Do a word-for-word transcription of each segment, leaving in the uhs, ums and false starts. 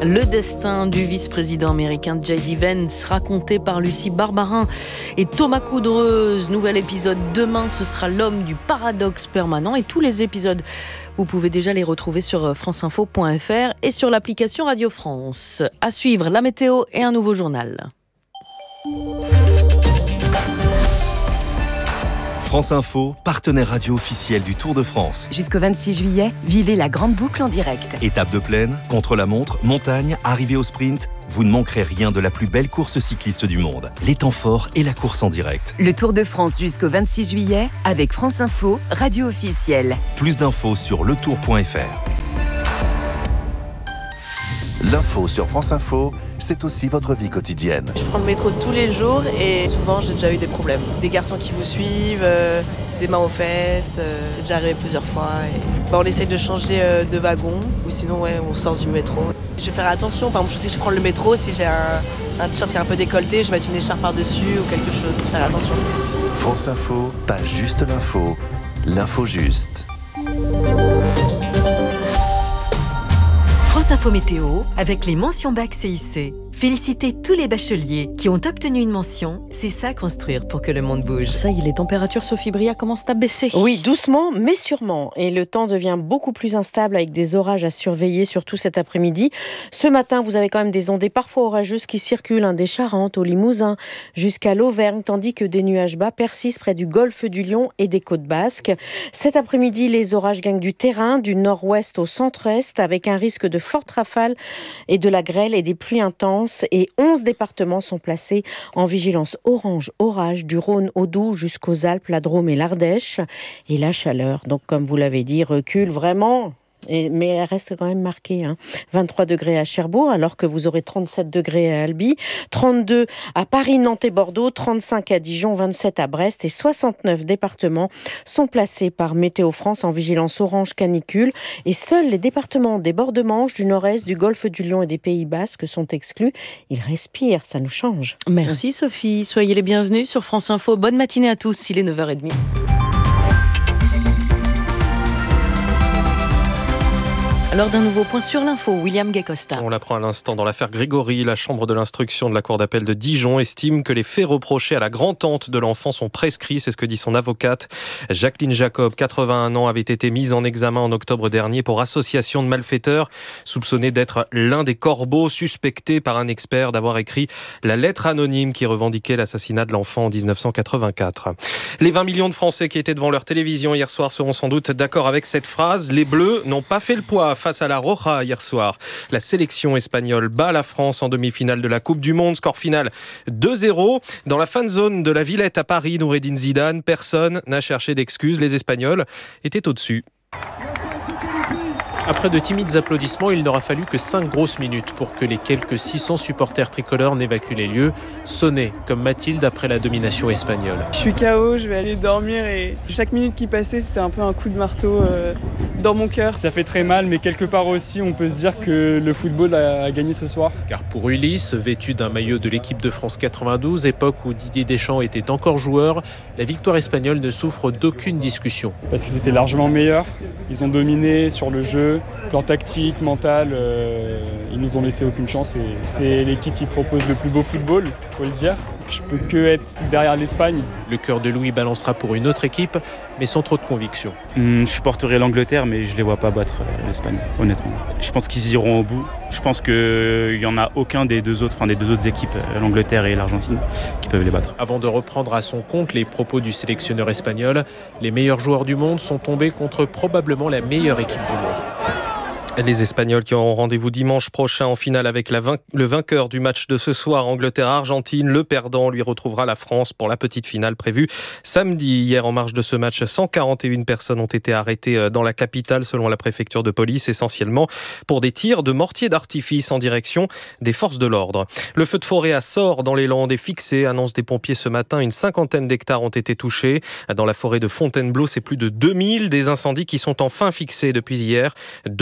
Le destin du vice-président américain J D Vance, raconté par Lucie Barbarin et Thomas Coudreuse. Nouvel épisode demain, ce sera l'homme du paradoxe permanent. Et tous les épisodes, vous pouvez déjà les retrouver sur franceinfo point f r et sur l'application Radio France. À suivre, la météo et un nouveau journal. France Info, partenaire radio officiel du Tour de France. Jusqu'au vingt-six juillet, vivez la grande boucle en direct. Étape de plaine, contre-la-montre, montagne, arrivée au sprint, vous ne manquerez rien de la plus belle course cycliste du monde. Les temps forts et la course en direct. Le Tour de France jusqu'au vingt-six juillet avec France Info, radio officielle. Plus d'infos sur le tour point f r. L'info sur France Info, c'est aussi votre vie quotidienne. Je prends le métro tous les jours et souvent j'ai déjà eu des problèmes. Des garçons qui vous suivent, euh, des mains aux fesses, euh, c'est déjà arrivé plusieurs fois. Et... Bah, on essaye de changer euh, de wagon ou sinon ouais, on sort du métro. Je vais faire attention, par exemple si je prends le métro, si j'ai un, un t-shirt qui est un peu décolleté, je vais mettre une écharpe par-dessus ou quelque chose, faire attention. France Info, pas juste l'info, l'info juste. France Info Météo, avec les mentions bac C I C. Félicitez tous les bacheliers qui ont obtenu une mention. C'est ça, construire pour que le monde bouge. Ça y est, les températures, Sophie Bria, commencent à baisser. Oui, doucement, mais sûrement. Et le temps devient beaucoup plus instable avec des orages à surveiller, surtout cet après-midi. Ce matin, vous avez quand même des ondées parfois orageuses qui circulent, hein, des Charentes au Limousin jusqu'à l'Auvergne, tandis que des nuages bas persistent près du golfe du Lion et des côtes basques. Cet après-midi, les orages gagnent du terrain, du nord-ouest au centre-est, avec un risque de fortes rafales et de la grêle et des pluies intenses. Et onze départements sont placés en vigilance orange, orage, du Rhône au Doubs jusqu'aux Alpes, la Drôme et l'Ardèche. Et la chaleur, donc comme vous l'avez dit, recule vraiment. Et, mais elle reste quand même marquée. Hein. vingt-trois degrés à Cherbourg, alors que vous aurez trente-sept degrés à Albi, trente-deux à Paris, Nantes et Bordeaux, trente-cinq à Dijon, vingt-sept à Brest et soixante-neuf départements sont placés par Météo France en vigilance orange canicule. Et seuls les départements des bords de Manche, du Nord-Est, du Golfe du Lion et des Pays Basques sont exclus. Ils respirent, ça nous change. Merci Sophie, soyez les bienvenus sur France Info. Bonne matinée à tous, il est neuf heures trente. Alors d'un nouveau point sur l'info, William Gay-Costa. On l'apprend à l'instant dans l'affaire Grégory. La chambre de l'instruction de la cour d'appel de Dijon estime que les faits reprochés à la grand-tante de l'enfant sont prescrits. C'est ce que dit son avocate. Jacqueline Jacob, quatre-vingt-un ans, avait été mise en examen en octobre dernier pour association de malfaiteurs, soupçonnée d'être l'un des corbeaux suspectés par un expert d'avoir écrit la lettre anonyme qui revendiquait l'assassinat de l'enfant en dix-neuf cent quatre-vingt-quatre. Les vingt millions de Français qui étaient devant leur télévision hier soir seront sans doute d'accord avec cette phrase. Les Bleus n'ont pas fait le poids face à la Roja hier soir. La sélection espagnole bat la France en demi-finale de la Coupe du Monde. Score final deux zéro. Dans la fan zone de la Villette à Paris, Noureddine Zidane, personne n'a cherché d'excuses. Les Espagnols étaient au-dessus. Après de timides applaudissements, il n'aura fallu que cinq grosses minutes pour que les quelques six cents supporters tricolores n'évacuent les lieux, sonnés comme Mathilde après la domination espagnole. Je suis K O, je vais aller dormir et chaque minute qui passait, c'était un peu un coup de marteau euh, dans mon cœur. Ça fait très mal, mais quelque part aussi, on peut se dire que le football a gagné ce soir. Car pour Ulysse, vêtu d'un maillot de l'équipe de France quatre-vingt-douze, époque où Didier Deschamps était encore joueur, la victoire espagnole ne souffre d'aucune discussion. Parce qu'ils étaient largement meilleurs, ils ont dominé sur le jeu. Plan tactique, mental, euh, ils nous ont laissé aucune chance et c'est l'équipe qui propose le plus beau football, faut le dire. Je peux que être derrière l'Espagne. Le cœur de Louis balancera pour une autre équipe, mais sans trop de conviction. Mmh, je supporterai l'Angleterre, mais je ne les vois pas battre l'Espagne, honnêtement. Je pense qu'ils iront au bout. Je pense qu'il n'y en a aucun des deux autres, enfin des deux autres équipes, l'Angleterre et l'Argentine, qui peuvent les battre. Avant de reprendre à son compte les propos du sélectionneur espagnol, les meilleurs joueurs du monde sont tombés contre probablement la meilleure équipe du monde. Les Espagnols qui auront rendez-vous dimanche prochain en finale avec la vain- le vainqueur du match de ce soir, Angleterre-Argentine. Le perdant lui retrouvera la France pour la petite finale prévue samedi. Hier, en marge de ce match, cent quarante et une personnes ont été arrêtées dans la capitale selon la préfecture de police, essentiellement pour des tirs de mortier d'artifice en direction des forces de l'ordre. Le feu de forêt à Sort dans les Landes est fixé, annonce des pompiers ce matin. Une cinquantaine d'hectares ont été touchés. Dans la forêt de Fontainebleau, c'est plus de deux mille des incendies qui sont enfin fixés depuis hier. Deux hommes ont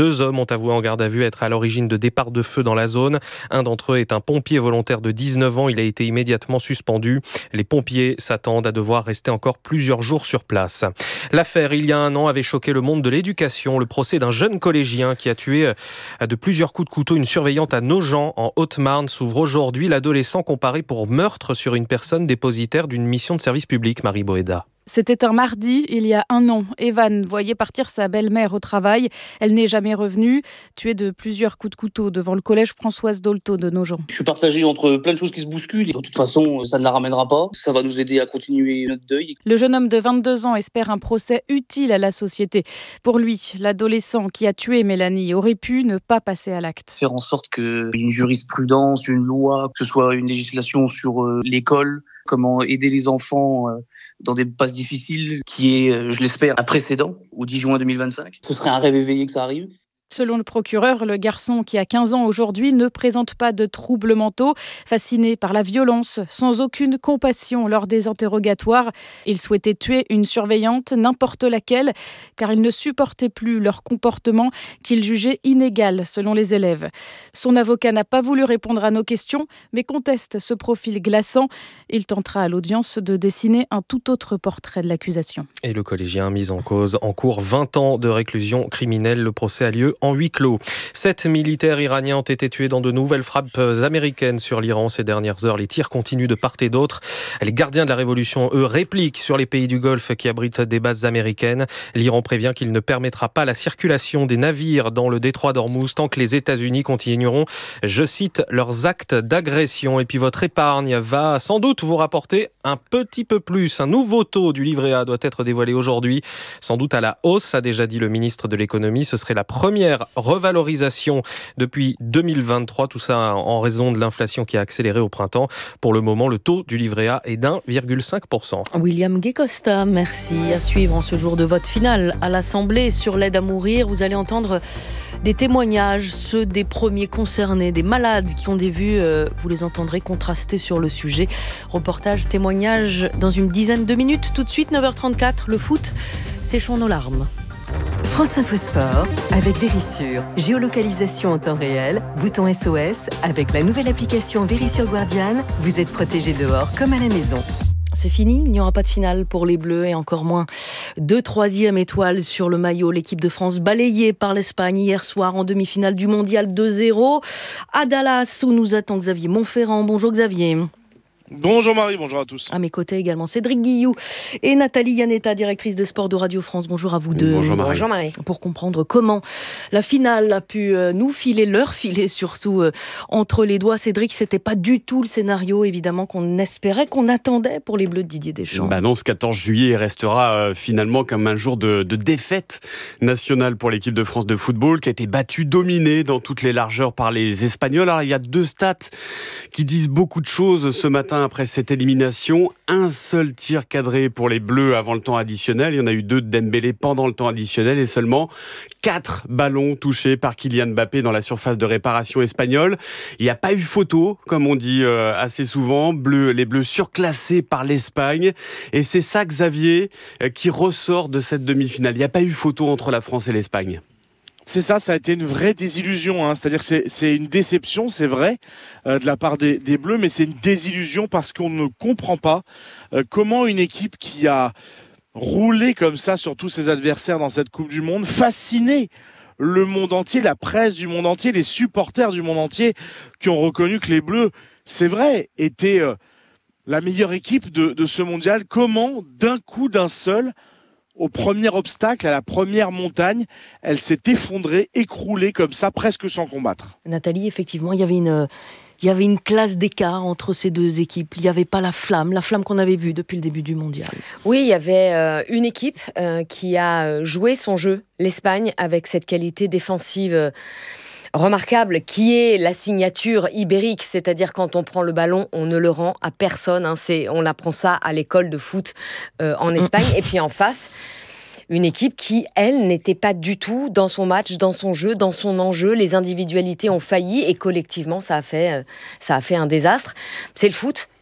ont avoué en garde à vue être à l'origine de départs de feu dans la zone. Un d'entre eux est un pompier volontaire de dix-neuf ans. Il a été immédiatement suspendu. Les pompiers s'attendent à devoir rester encore plusieurs jours sur place. L'affaire, il y a un an, avait choqué le monde de l'éducation. Le procès d'un jeune collégien qui a tué de plusieurs coups de couteau une surveillante à Nogent, en Haute-Marne, s'ouvre aujourd'hui. L'adolescent comparé pour meurtre sur une personne dépositaire d'une mission de service public. Marie Boéda. C'était un mardi, il y a un an. Evan voyait partir sa belle-mère au travail. Elle n'est jamais revenue, tuée de plusieurs coups de couteau devant le collège Françoise Dolto de Nogent. Je suis partagé entre plein de choses qui se bousculent. De toute façon, ça ne la ramènera pas. Ça va nous aider à continuer notre deuil. Le jeune homme de vingt-deux ans espère un procès utile à la société. Pour lui, l'adolescent qui a tué Mélanie aurait pu ne pas passer à l'acte. Faire en sorte qu'il y ait une jurisprudence, une loi, que ce soit une législation sur euh, l'école, comment aider les enfants euh, dans des passes difficiles, qui est, euh, je l'espère, un précédent au dix juin deux mille vingt-cinq. Ce serait un rêve éveillé que ça arrive. Selon le procureur, le garçon qui a quinze ans aujourd'hui ne présente pas de troubles mentaux. Fasciné par la violence, sans aucune compassion lors des interrogatoires, il souhaitait tuer une surveillante, n'importe laquelle, car il ne supportait plus leur comportement qu'il jugeait inégal selon les élèves. Son avocat n'a pas voulu répondre à nos questions, mais conteste ce profil glaçant. Il tentera à l'audience de dessiner un tout autre portrait de l'accusation. Et le collégien mis en cause encourt vingt ans de réclusion criminelle. Le procès a lieu en huis clos. Sept militaires iraniens ont été tués dans de nouvelles frappes américaines sur l'Iran ces dernières heures. Les tirs continuent de part et d'autre. Les gardiens de la révolution, eux, répliquent sur les pays du Golfe qui abritent des bases américaines. L'Iran prévient qu'il ne permettra pas la circulation des navires dans le détroit d'Ormuz tant que les États-Unis continueront, je cite, leurs actes d'agression. Et puis votre épargne va sans doute vous rapporter un petit peu plus. Un nouveau taux du livret A doit être dévoilé aujourd'hui, sans doute à la hausse, a déjà dit le ministre de l'économie. Ce serait la première revalorisation depuis deux mille vingt-trois, tout ça en raison de l'inflation qui a accéléré au printemps. Pour le moment, le taux du livret A est d'un virgule cinq pour cent. William Guécosta, merci. À suivre en ce jour de vote final à l'Assemblée sur l'aide à mourir. Vous allez entendre des témoignages, ceux des premiers concernés, des malades qui ont des vues, euh, vous les entendrez contraster sur le sujet. Reportage, témoignage dans une dizaine de minutes. Tout de suite, neuf heures trente-quatre, le foot, séchons nos larmes. France Info Sport avec Vérissure. Géolocalisation en temps réel, bouton S O S. Avec la nouvelle application Vérissure Guardian, vous êtes protégé dehors comme à la maison. C'est fini, il n'y aura pas de finale pour les Bleus et encore moins de troisième étoile sur le maillot. L'équipe de France balayée par l'Espagne hier soir en demi-finale du mondial deux zéro à Dallas où nous attend Xavier Montferrand. Bonjour Xavier. Bonjour Marie, bonjour à tous. À mes côtés également Cédric Guilloux et Nathalie Yanetta, directrice des sports de Radio France. Bonjour à vous deux. Bonjour Marie. Bonjour Marie. Pour comprendre comment la finale a pu nous filer, leur filer surtout entre les doigts. Cédric, c'était pas du tout le scénario évidemment qu'on espérait, qu'on attendait pour les Bleus de Didier Deschamps. Bah non, ce quatorze juillet restera euh, finalement comme un jour de, de défaite nationale pour l'équipe de France de football qui a été battue, dominée dans toutes les largeurs par les Espagnols. Alors il y a deux stats qui disent beaucoup de choses ce matin après cette élimination. Un seul tir cadré pour les Bleus avant le temps additionnel. Il y en a eu deux de Dembélé pendant le temps additionnel et seulement quatre ballons touchés par Kylian Mbappé dans la surface de réparation espagnole. Il n'y a pas eu photo, comme on dit euh, assez souvent. Bleu, les Bleus surclassés par l'Espagne. Et c'est ça, Xavier, euh, qui ressort de cette demi-finale. Il n'y a pas eu photo entre la France et l'Espagne. C'est ça, ça a été une vraie désillusion. Hein. C'est-à-dire que c'est, c'est une déception, c'est vrai, euh, de la part des, des Bleus, mais c'est une désillusion parce qu'on ne comprend pas euh, comment une équipe qui a roulé comme ça sur tous ses adversaires dans cette Coupe du Monde, fasciné le monde entier, la presse du monde entier, les supporters du monde entier qui ont reconnu que les Bleus, c'est vrai, étaient euh, la meilleure équipe de, de ce mondial. Comment, d'un coup, d'un seul, au premier obstacle, à la première montagne, elle s'est effondrée, écroulée comme ça, presque sans combattre. Nathalie, effectivement, il y avait une, il y avait une classe d'écart entre ces deux équipes. Il n'y avait pas la flamme, la flamme qu'on avait vue depuis le début du mondial. Oui, il y avait euh, une équipe euh, qui a joué son jeu, l'Espagne, avec cette qualité défensive euh, remarquable, qui est la signature ibérique, c'est-à-dire quand on prend le ballon, on ne le rend à personne. Hein, c'est, on apprend ça à l'école de foot euh, en Espagne. Et puis en face, une équipe qui, elle, n'était pas du tout dans son match, dans son jeu, dans son enjeu. Les individualités ont failli et collectivement, ça a fait, euh, ça a fait un désastre. C'est le foot.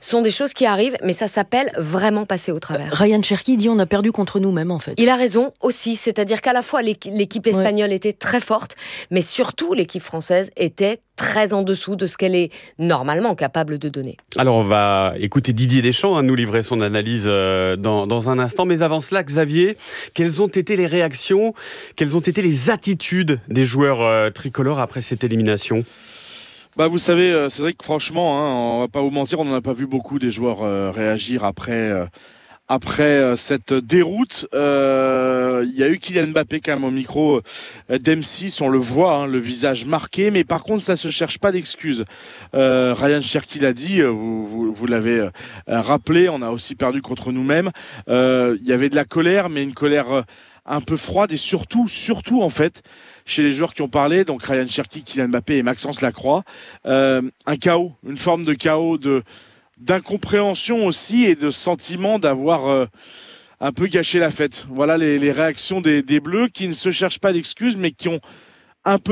sont des choses qui arrivent, mais ça s'appelle vraiment passer au travers. Ryan Cherki dit on a perdu contre nous-mêmes en fait. Il a raison aussi, c'est-à-dire qu'à la fois l'équipe espagnole ouais. était très forte, mais surtout l'équipe française était très en dessous de ce qu'elle est normalement capable de donner. Alors on va écouter Didier Deschamps hein, nous livrer son analyse euh, dans, dans un instant, mais avant cela, Xavier, quelles ont été les réactions, quelles ont été les attitudes des joueurs euh, tricolores après cette élimination ? Bah vous savez, c'est vrai que franchement, hein, on va pas vous mentir, on n'en a pas vu beaucoup des joueurs euh, réagir après, euh, après euh, cette déroute. Il euh, y a eu Kylian Mbappé quand même au micro euh, d'M six, on le voit, hein, le visage marqué, mais par contre ça se cherche pas d'excuses. Euh, Ryan Cherki l'a dit, vous, vous, vous l'avez euh, rappelé, on a aussi perdu contre nous-mêmes. Il euh, y avait de la colère, mais une colère euh, un peu froide et surtout, surtout en fait, chez les joueurs qui ont parlé, donc Ryan Cherki, Kylian Mbappé et Maxence Lacroix, euh, un chaos, une forme de chaos, de, d'incompréhension aussi et de sentiment d'avoir euh, un peu gâché la fête. Voilà les, les réactions des, des Bleus qui ne se cherchent pas d'excuses mais qui ont un peu